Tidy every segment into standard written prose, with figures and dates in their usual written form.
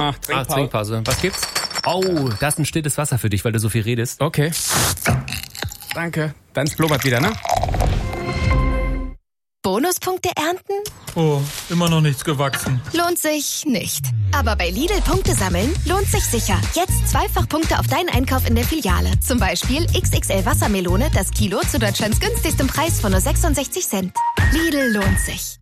Trinkpause. Was gibt's? Oh, da ist ein stilles Wasser für dich, weil du so viel redest. Okay. Danke. Dann blubbert wieder, ne? Bonuspunkte ernten? Oh, immer noch nichts gewachsen. Lohnt sich nicht. Aber bei Lidl Punkte sammeln lohnt sich sicher. Jetzt zweifach Punkte auf deinen Einkauf in der Filiale. Zum Beispiel XXL Wassermelone, das Kilo zu Deutschlands günstigstem Preis von nur 66 Cent. Lidl lohnt sich.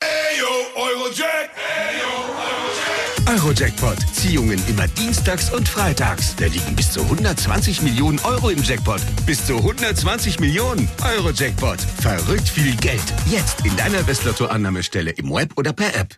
Eurojackpot. Ziehungen immer dienstags und freitags. Da liegen bis zu 120 Millionen Euro im Jackpot. Bis zu 120 Millionen. Eurojackpot. Verrückt viel Geld. Jetzt in deiner Westlotto-Annahmestelle im Web oder per App.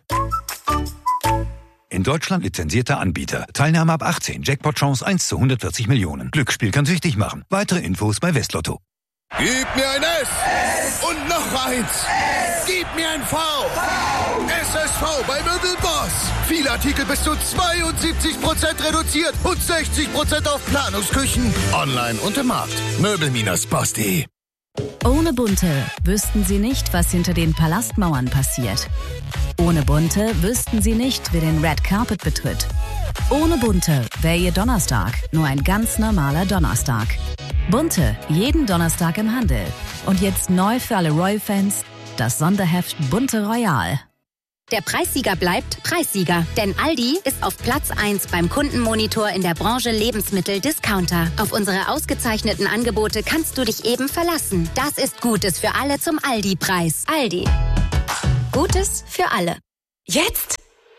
In Deutschland lizenzierter Anbieter. Teilnahme ab 18. Jackpot-Chance 1 zu 140 Millionen. Glücksspiel kann süchtig machen. Weitere Infos bei Westlotto. Gib mir ein S und noch eins. Gib mir ein V. SSV bei Möbelboss. Viele Artikel bis zu 72% reduziert und 60% auf Planungsküchen. Online und im Markt. Möbel-boss.de. Ohne Bunte wüssten Sie nicht, was hinter den Palastmauern passiert. Ohne Bunte wüssten Sie nicht, wer den Red Carpet betritt. Ohne Bunte wäre Ihr Donnerstag nur ein ganz normaler Donnerstag. Bunte, jeden Donnerstag im Handel. Und jetzt neu für alle Royal-Fans, das Sonderheft Bunte Royal. Der Preissieger bleibt Preissieger, denn Aldi ist auf Platz 1 beim Kundenmonitor in der Branche Lebensmittel-Discounter. Auf unsere ausgezeichneten Angebote kannst du dich eben verlassen. Das ist Gutes für alle zum Aldi-Preis. Aldi. Gutes für alle. Jetzt?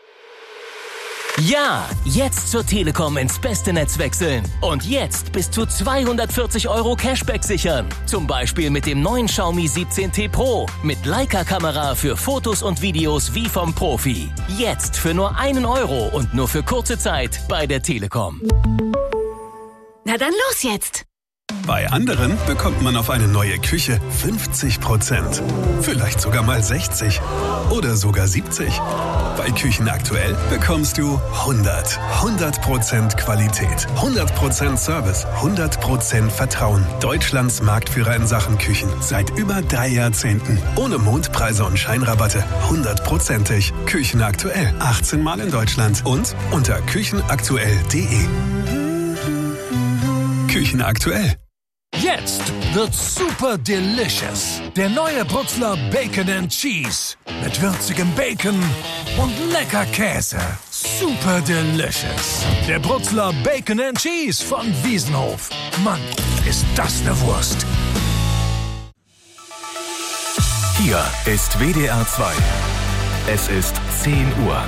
Ja, jetzt zur Telekom ins beste Netz wechseln. Und jetzt bis zu 240 € Cashback sichern. Zum Beispiel mit dem neuen Xiaomi 17T Pro. Mit Leica-Kamera für Fotos und Videos wie vom Profi. Jetzt für nur 1 € und nur für kurze Zeit bei der Telekom. Na dann los jetzt! Bei anderen bekommt man auf eine neue Küche 50%. Vielleicht sogar mal 60. Oder sogar 70. Bei Küchen aktuell bekommst du 100% Qualität, 100% Service, 100% Vertrauen. Deutschlands Marktführer in Sachen Küchen seit über 3 Jahrzehnten. Ohne Mondpreise und Scheinrabatte. 100%ig. Küchen aktuell. 18 Mal in Deutschland und unter küchenaktuell.de. Küchen aktuell. Jetzt wird super delicious. Der neue Brutzler Bacon and Cheese. Mit würzigem Bacon und lecker Käse. Super delicious. Der Brutzler Bacon and Cheese von Wiesenhof. Mann, ist das eine Wurst. Hier ist WDR 2. Es ist 10 Uhr.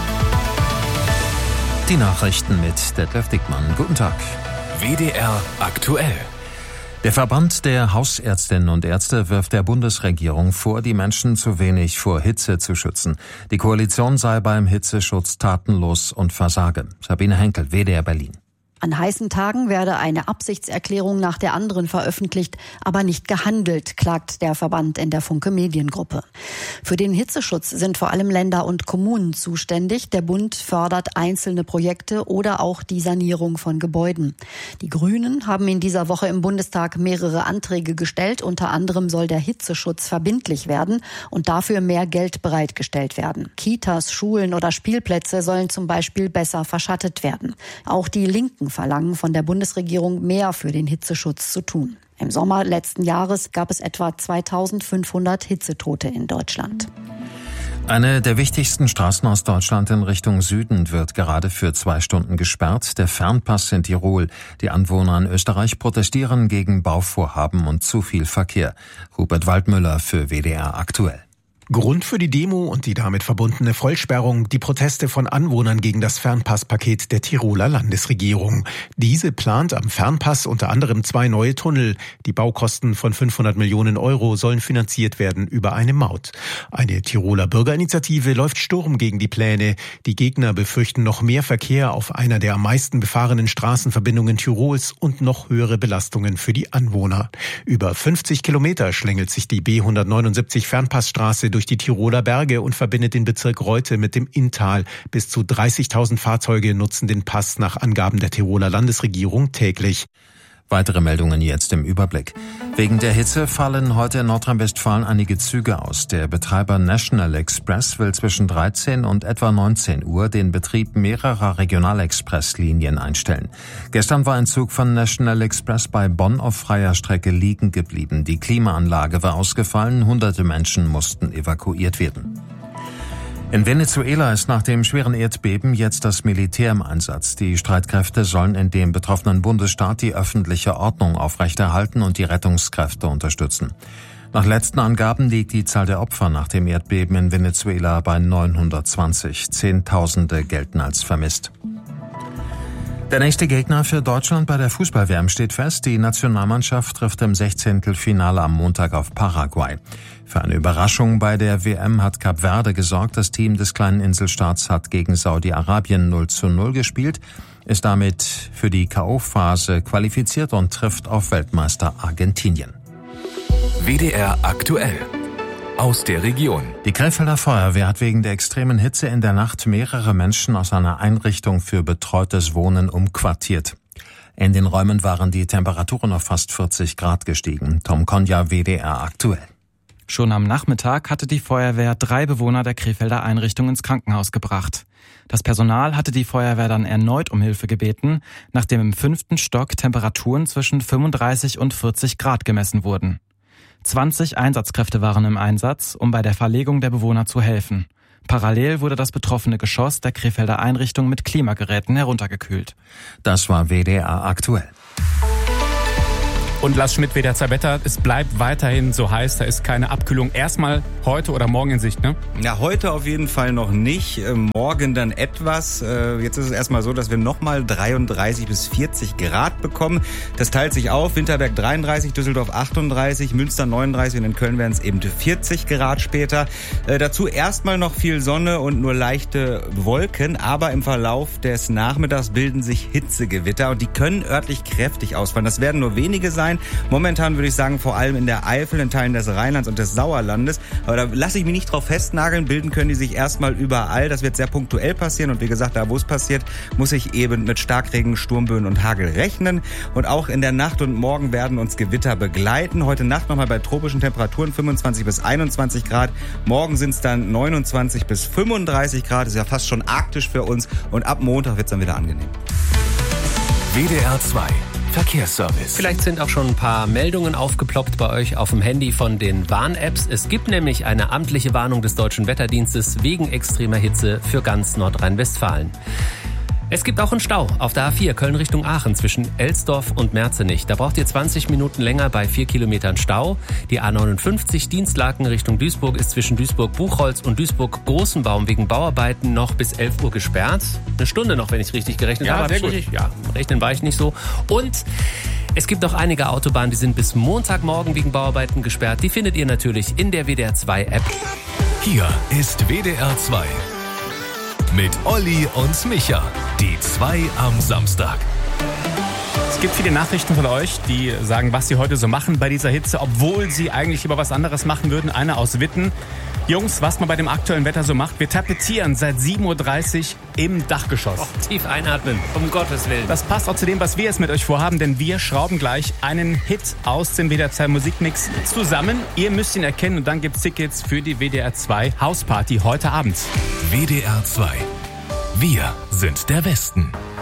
Die Nachrichten mit Detlef Dickmann. Guten Tag. WDR aktuell. Der Verband der Hausärztinnen und Ärzte wirft der Bundesregierung vor, die Menschen zu wenig vor Hitze zu schützen. Die Koalition sei beim Hitzeschutz tatenlos und versage. Sabine Henkel, WDR Berlin. An heißen Tagen werde eine Absichtserklärung nach der anderen veröffentlicht, aber nicht gehandelt, klagt der Verband in der Funke Mediengruppe. Für den Hitzeschutz sind vor allem Länder und Kommunen zuständig. Der Bund fördert einzelne Projekte oder auch die Sanierung von Gebäuden. Die Grünen haben in dieser Woche im Bundestag mehrere Anträge gestellt. Unter anderem soll der Hitzeschutz verbindlich werden und dafür mehr Geld bereitgestellt werden. Kitas, Schulen oder Spielplätze sollen zum Beispiel besser verschattet werden. Auch die Linken verlangen von der Bundesregierung, mehr für den Hitzeschutz zu tun. Im Sommer letzten Jahres gab es etwa 2500 Hitzetote in Deutschland. Eine der wichtigsten Straßen aus Deutschland in Richtung Süden wird gerade für 2 Stunden gesperrt. Der Fernpass in Tirol. Die Anwohner in Österreich protestieren gegen Bauvorhaben und zu viel Verkehr. Hubert Waldmüller für WDR aktuell. Grund für die Demo und die damit verbundene Vollsperrung die Proteste von Anwohnern gegen das Fernpasspaket der Tiroler Landesregierung. Diese plant am Fernpass unter anderem 2 neue Tunnel. Die Baukosten von 500 Millionen € sollen finanziert werden über eine Maut. Eine Tiroler Bürgerinitiative läuft Sturm gegen die Pläne. Die Gegner befürchten noch mehr Verkehr auf einer der am meisten befahrenen Straßenverbindungen Tirols und noch höhere Belastungen für die Anwohner. Über 50 Kilometer schlängelt sich die B179 Fernpassstraße durch die Tiroler Berge und verbindet den Bezirk Reute mit dem Inntal. Bis zu 30.000 Fahrzeuge nutzen den Pass nach Angaben der Tiroler Landesregierung täglich. Weitere Meldungen jetzt im Überblick. Wegen der Hitze fallen heute in Nordrhein-Westfalen einige Züge aus. Der Betreiber National Express will zwischen 13 und etwa 19 Uhr den Betrieb mehrerer Regionalexpresslinien einstellen. Gestern war ein Zug von National Express bei Bonn auf freier Strecke liegen geblieben. Die Klimaanlage war ausgefallen, hunderte Menschen mussten evakuiert werden. In Venezuela ist nach dem schweren Erdbeben jetzt das Militär im Einsatz. Die Streitkräfte sollen in dem betroffenen Bundesstaat die öffentliche Ordnung aufrechterhalten und die Rettungskräfte unterstützen. Nach letzten Angaben liegt die Zahl der Opfer nach dem Erdbeben in Venezuela bei 920. Zehntausende gelten als vermisst. Der nächste Gegner für Deutschland bei der Fußball-WM steht fest. Die Nationalmannschaft trifft im 16. Finale am Montag auf Paraguay. Für eine Überraschung bei der WM hat Kap Verde gesorgt. Das Team des kleinen Inselstaats hat gegen Saudi-Arabien 0:0 gespielt, ist damit für die K.O.-Phase qualifiziert und trifft auf Weltmeister Argentinien. WDR aktuell. Aus der Region. Die Krefelder Feuerwehr hat wegen der extremen Hitze in der Nacht mehrere Menschen aus einer Einrichtung für betreutes Wohnen umquartiert. In den Räumen waren die Temperaturen auf fast 40 Grad gestiegen. Tom Konja, WDR aktuell. Schon am Nachmittag hatte die Feuerwehr 3 Bewohner der Krefelder Einrichtung ins Krankenhaus gebracht. Das Personal hatte die Feuerwehr dann erneut um Hilfe gebeten, nachdem im 5. Stock Temperaturen zwischen 35 und 40 Grad gemessen wurden. 20 Einsatzkräfte waren im Einsatz, um bei der Verlegung der Bewohner zu helfen. Parallel wurde das betroffene Geschoss der Krefelder Einrichtung mit Klimageräten heruntergekühlt. Das war WDR aktuell. Und Lars Schmidt, WDR 2 Wetter, es bleibt weiterhin so heiß, da ist keine Abkühlung. Erstmal heute oder morgen in Sicht, ne? Ja, heute auf jeden Fall noch nicht, morgen dann etwas. Jetzt ist es erstmal so, dass wir nochmal 33 bis 40 Grad bekommen. Das teilt sich auf, Winterberg 33, Düsseldorf 38, Münster 39 und in Köln werden es eben 40 Grad später. Dazu erstmal noch viel Sonne und nur leichte Wolken, aber im Verlauf des Nachmittags bilden sich Hitzegewitter und die können örtlich kräftig ausfallen. Das werden nur wenige sein. Momentan würde ich sagen, vor allem in der Eifel, in Teilen des Rheinlands und des Sauerlandes. Aber da lasse ich mich nicht drauf festnageln. Bilden können die sich erstmal überall. Das wird sehr punktuell passieren. Und wie gesagt, da wo es passiert, muss ich eben mit Starkregen, Sturmböen und Hagel rechnen. Und auch in der Nacht und morgen werden uns Gewitter begleiten. Heute Nacht nochmal bei tropischen Temperaturen 25 bis 21 Grad. Morgen sind es dann 29 bis 35 Grad. Das ist ja fast schon arktisch für uns. Und ab Montag wird es dann wieder angenehm. WDR 2 Verkehrsservice. Vielleicht sind auch schon ein paar Meldungen aufgeploppt bei euch auf dem Handy von den Warn-Apps. Es gibt nämlich eine amtliche Warnung des Deutschen Wetterdienstes wegen extremer Hitze für ganz Nordrhein-Westfalen. Es gibt auch einen Stau auf der A4 Köln Richtung Aachen zwischen Elsdorf und Merzenich. Da braucht ihr 20 Minuten länger bei 4 Kilometern Stau. Die A59 Dienstlaken Richtung Duisburg ist zwischen Duisburg-Buchholz und Duisburg-Großenbaum wegen Bauarbeiten noch bis 11 Uhr gesperrt. Eine Stunde noch, wenn ich richtig gerechnet habe. Sehr gut. Ja, rechnen war ich nicht so. Und es gibt auch einige Autobahnen, die sind bis Montagmorgen wegen Bauarbeiten gesperrt. Die findet ihr natürlich in der WDR 2 App. Hier ist WDR 2. Mit Olli und Micha. Die 2 am Samstag. Es gibt viele Nachrichten von euch, die sagen, was sie heute so machen bei dieser Hitze, obwohl sie eigentlich lieber was anderes machen würden. Einer aus Witten. Jungs, was man bei dem aktuellen Wetter so macht, wir tapezieren seit 7.30 Uhr im Dachgeschoss. Tief einatmen, um Gottes Willen. Das passt auch zu dem, was wir jetzt mit euch vorhaben, denn wir schrauben gleich einen Hit aus dem WDR 2 Musikmix zusammen. Ihr müsst ihn erkennen und dann gibt's Tickets für die WDR 2 Hausparty heute Abend. WDR 2. Wir sind der Westen.